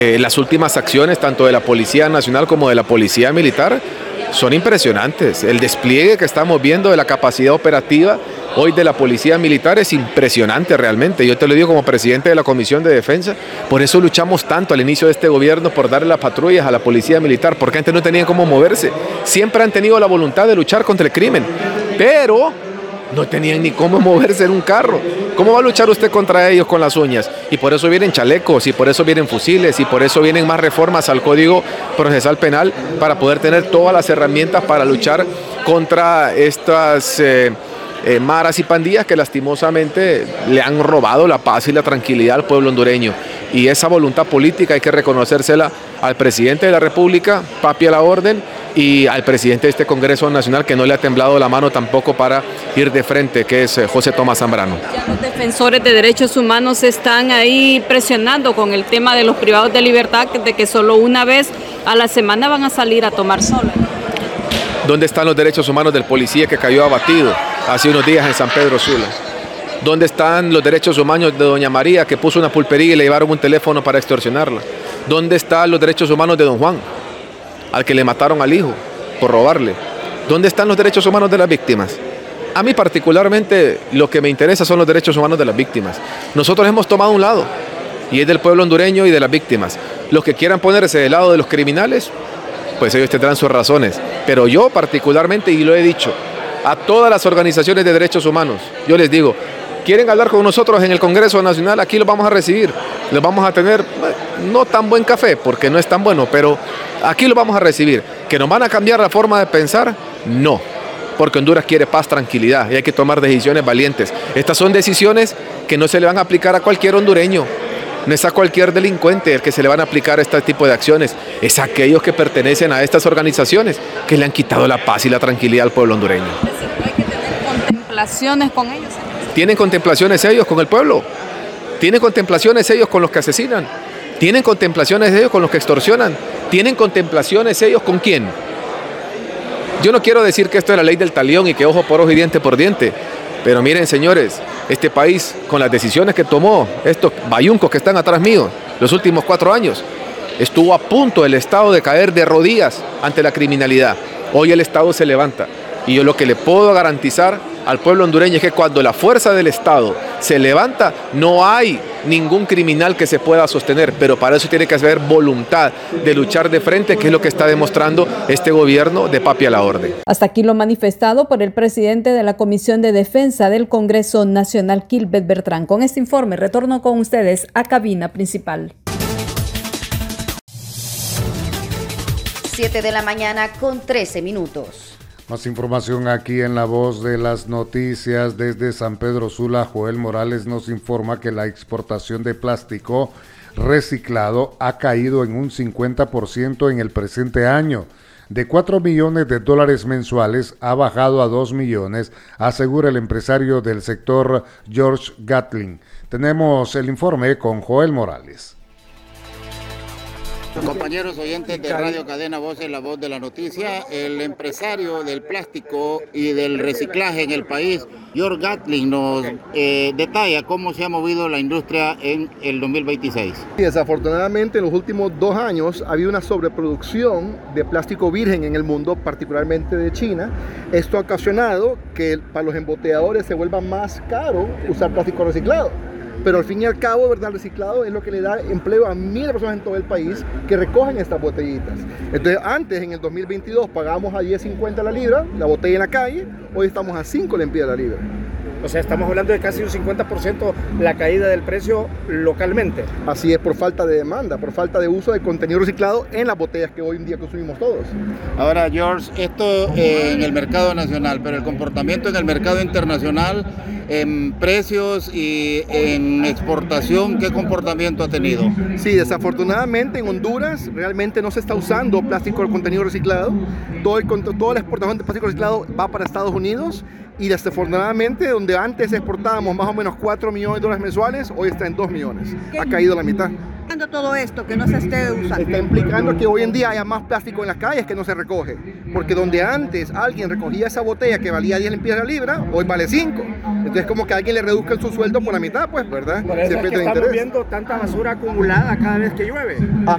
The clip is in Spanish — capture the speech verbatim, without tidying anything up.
Eh, las últimas acciones, tanto de la Policía Nacional como de la Policía Militar, son impresionantes. El despliegue que estamos viendo de la capacidad operativa hoy de la Policía Militar es impresionante realmente. Yo te lo digo como presidente de la Comisión de Defensa, por eso luchamos tanto al inicio de este gobierno por darle las patrullas a la Policía Militar, porque antes no tenían cómo moverse. Siempre han tenido la voluntad de luchar contra el crimen, pero no tenían ni cómo moverse en un carro. ¿Cómo va a luchar usted contra ellos con las uñas? Y por eso vienen chalecos, y por eso vienen fusiles, y por eso vienen más reformas al Código Procesal Penal para poder tener todas las herramientas para luchar contra estas eh, eh, maras y pandillas que lastimosamente le han robado la paz y la tranquilidad al pueblo hondureño. Y esa voluntad política hay que reconocérsela al presidente de la República, papi a la orden, y al presidente de este Congreso Nacional, que no le ha temblado la mano tampoco para ir de frente, que es José Tomás Zambrano. Ya los defensores de derechos humanos están ahí presionando con el tema de los privados de libertad, de que solo una vez a la semana van a salir a tomar sol. ¿Dónde están los derechos humanos del policía que cayó abatido hace unos días en San Pedro Sula? ¿Dónde están los derechos humanos de doña María, que puso una pulpería y le llevaron un teléfono para extorsionarla? ¿Dónde están los derechos humanos de don Juan, al que le mataron al hijo por robarle? ¿Dónde están los derechos humanos de las víctimas? A mí particularmente lo que me interesa son los derechos humanos de las víctimas. Nosotros hemos tomado un lado, y es del pueblo hondureño y de las víctimas. Los que quieran ponerse del lado de los criminales, pues ellos tendrán sus razones. Pero yo particularmente, y lo he dicho, a todas las organizaciones de derechos humanos, yo les digo, quieren hablar con nosotros en el Congreso Nacional, aquí los vamos a recibir, les vamos a tener no tan buen café, porque no es tan bueno, pero aquí los vamos a recibir. ¿Que nos van a cambiar la forma de pensar? No, porque Honduras quiere paz, tranquilidad, y hay que tomar decisiones valientes. Estas son decisiones que no se le van a aplicar a cualquier hondureño, no es a cualquier delincuente el que se le van a aplicar este tipo de acciones, es a aquellos que pertenecen a estas organizaciones que le han quitado la paz y la tranquilidad al pueblo hondureño. Hay que tener contemplaciones con ellos. ¿Tienen contemplaciones ellos con el pueblo? ¿Tienen contemplaciones ellos con los que asesinan? ¿Tienen contemplaciones ellos con los que extorsionan? ¿Tienen contemplaciones ellos con quién? Yo no quiero decir que esto es la ley del talión y que ojo por ojo y diente por diente, pero miren, señores, este país con las decisiones que tomó, estos bayuncos que están atrás mío, los últimos cuatro años, estuvo a punto el Estado de caer de rodillas ante la criminalidad. Hoy el Estado se levanta, y yo lo que le puedo garantizar al pueblo hondureño es que cuando la fuerza del Estado se levanta, no hay ningún criminal que se pueda sostener, pero para eso tiene que haber voluntad de luchar de frente, que es lo que está demostrando este gobierno de papi a la orden. Hasta aquí lo manifestado por el presidente de la Comisión de Defensa del Congreso Nacional, Kilbert Bertrán. Con este informe retorno con ustedes a cabina principal. siete de la mañana con trece minutos. Más información aquí en La Voz de las Noticias. Desde San Pedro Sula, Joel Morales nos informa que la exportación de plástico reciclado ha caído en un cincuenta por ciento en el presente año. De cuatro millones de dólares mensuales ha bajado a dos millones, asegura el empresario del sector George Gatling. Tenemos el informe con Joel Morales. Compañeros oyentes de Radio Cadena Voces, La Voz de la Noticia, el empresario del plástico y del reciclaje en el país, George Gatling, nos eh, detalla cómo se ha movido la industria en el dos mil veintiséis. Desafortunadamente, en los últimos dos años ha habido una sobreproducción de plástico virgen en el mundo, particularmente de China. Esto ha ocasionado que para los embotelladores se vuelva más caro usar plástico reciclado. Pero al fin y al cabo, ¿verdad? El reciclado es lo que le da empleo a miles de personas en todo el país que recogen estas botellitas. Entonces, antes, en el dos mil veintidós, pagábamos a diez cincuenta la libra, la botella en la calle, hoy estamos a cinco lempiras la libra. O sea, estamos hablando de casi un cincuenta por ciento la caída del precio localmente. Así es, por falta de demanda, por falta de uso de contenido reciclado en las botellas que hoy en día consumimos todos. Ahora, George, esto eh, en el mercado nacional, pero el comportamiento en el mercado internacional, en precios y en exportación, ¿qué comportamiento ha tenido? Sí, desafortunadamente en Honduras realmente no se está usando plástico de contenido reciclado. Todo el, toda la exportación de plástico reciclado va para Estados Unidos. Y desafortunadamente, donde antes exportábamos más o menos cuatro millones de dólares mensuales, hoy está en dos millones. Ha caído la mitad. Todo esto que no se esté usando está implicando que hoy en día haya más plástico en las calles que no se recoge, porque donde antes alguien recogía esa botella que valía diez lempiras la libra, hoy vale cinco. Entonces como que alguien le reduzca su sueldo por la mitad, pues, ¿verdad? Por eso se es que pierde estamos interés. viendo tanta basura acumulada cada vez que llueve. Ah,